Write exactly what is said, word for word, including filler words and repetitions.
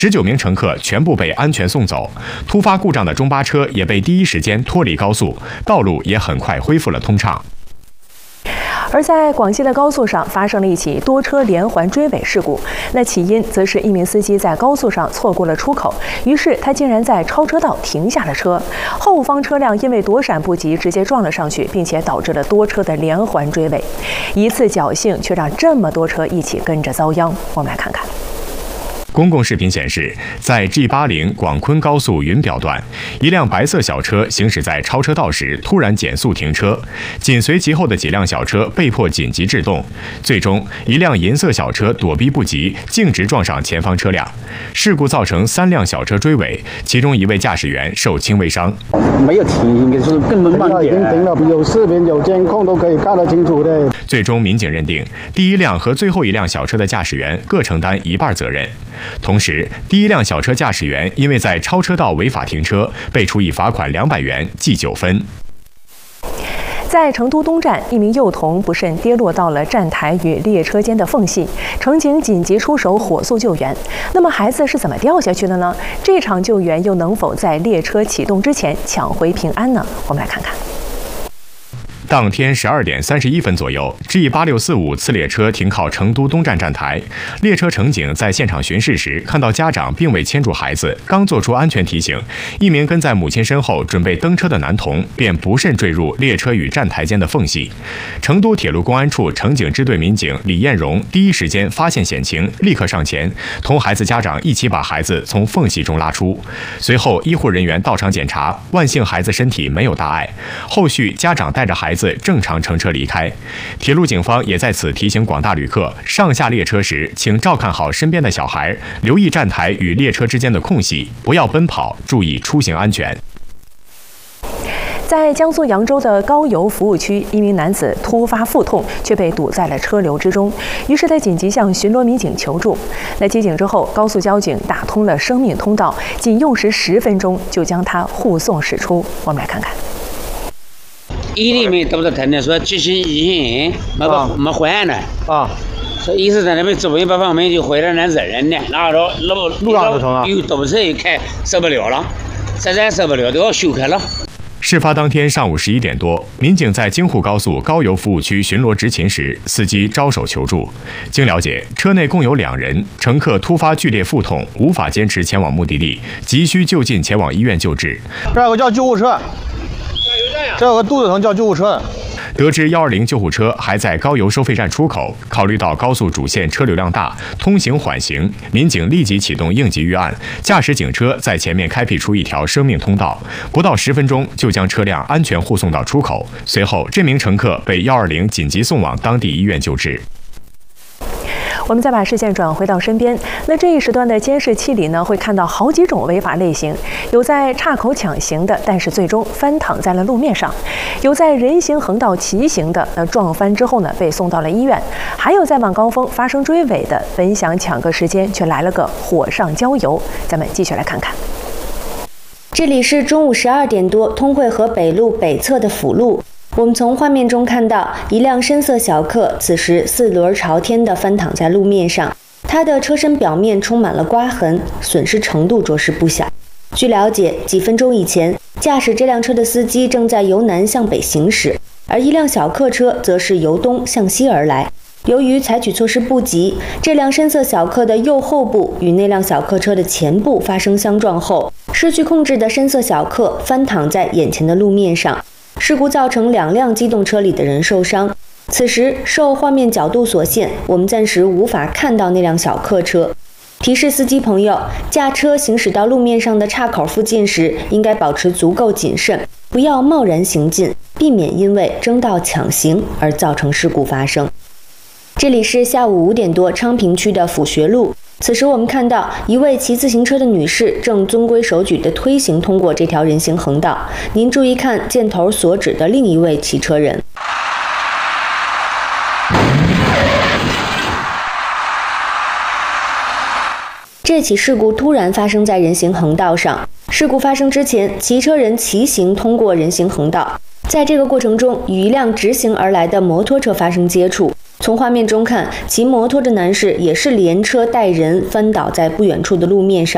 十九名乘客全部被安全送走，突发故障的中巴车也被第一时间脱离高速，道路也很快恢复了通畅。 而在广西的高速上发生了一起多车连环追尾事故，那起因则是一名司机在高速上错过了出口，于是他竟然在超车道停下了车，后方车辆因为躲闪不及，直接撞了上去，并且导致了多车的连环追尾。一次侥幸却让这么多车一起跟着遭殃，我们来看看。 公共视频显示，在 G 八零广昆高速云表段，一辆白色小车行驶在超车道时突然减速停车，紧随其后的几辆小车被迫紧急制动，最终一辆银色小车躲避不及，径直撞上前方车辆。事故造成三辆小车追尾，其中一位驾驶员受轻微伤。 没有停，就是根本慢点。已经停了，有视频、有监控都可以看得清楚的。 最终，民警认定第一辆和最后一辆小车的驾驶员各承担一半责任。同时，第一辆小车驾驶员因为在超车道违法停车，被处以罚款两百元，记九分。 在成都东站，一名幼童不慎跌落到了站台与列车间的缝隙，乘警紧急出手，火速救援。那么，孩子是怎么掉下去的呢？这场救援又能否在列车启动之前抢回平安呢？我们来看看。 当天十二点三十一分左右 ，G 八六四五次列车停靠成都东站站台，列车乘警在现场巡视时，看到家长并未牵住孩子，刚做出安全提醒，一名跟在母亲身后准备登车的男童便不慎坠入列车与站台间的缝隙。成都铁路公安处乘警支队民警李艳荣第一时间发现险情，立刻上前，同孩子家长一起把孩子从缝隙中拉出。随后，医护人员到场检查，万幸孩子身体没有大碍。后续家长带着孩子正常乘车离开。铁路警方也在此提醒广大旅客，上下列车时请照看好身边的小孩，留意站台与列车之间的空隙，不要奔跑，注意出行安全。 在江苏扬州的高邮服务区，一名男子突发腹痛，却被堵在了车流之中，于是他紧急向巡逻民警求助。那接警之后，高速交警打通了生命通道，仅用时十分钟就将他护送驶出。我们来看看。 医里面都是疼的，说急性胰炎，没个没换呢啊，所以医生在那边做完，把方面就回来那人呢，然后路路上就疼了， 有堵车一开受不了了，实在受不了都要休克了。 事发当天上午十一点多，民警在京沪高速高邮服务区巡逻执勤时，司机招手求助。经了解，车内共有两人，乘客突发剧烈腹痛，无法坚持前往目的地，急需就近前往医院救治。 这有个叫救护车。这有个肚子疼叫救护车。 得知一二零救护车还在高邮收费站出口，考虑到高速主线车流量大，通行缓行，民警立即启动应急预案，驾驶警车在前面开辟出一条生命通道，不到十分钟就将车辆安全护送到出口。随后，这名乘客被一二零紧急送往当地医院救治。 我们再把视线转回到身边，那这一时段的监视器里呢，会看到好几种违法类型，有在岔口抢行的，但是最终翻躺在了路面上；有在人行横道骑行的，那撞翻之后呢，被送到了医院；还有在晚高峰发生追尾的，本想抢个时间，却来了个火上浇油。咱们继续来看看。 这里是中午十二点多，通惠河北路北侧的辅路。我们从画面中看到，一辆深色小客此时四轮朝天地翻躺在路面上，它的车身表面充满了刮痕，损失程度着实不小。据了解，几分钟以前，驾驶这辆车的司机正在由南向北行驶，而一辆小客车则是由东向西而来。由于采取措施不及，这辆深色小客的右后部与那辆小客车的前部发生相撞后，失去控制的深色小客翻躺在眼前的路面上。事故造成两辆机动车里的人受伤。此时受画面角度所限，我们暂时无法看到那辆小客车。提示司机朋友，驾车行驶到路面上的岔口附近时，应该保持足够谨慎，不要贸然行进，避免因为争道抢行而造成事故发生。这里是下午五点多昌平区的府学路。此时我们看到一位骑自行车的女士正遵规守矩地推行通过这条人行横道。您注意看箭头所指的另一位骑车人。这起事故突然发生在人行横道上。事故发生之前，骑车人骑行通过人行横道，在这个过程中与一辆直行而来的摩托车发生接触。从画面中看，骑摩托的男士也是连车带人翻倒在不远处的路面上。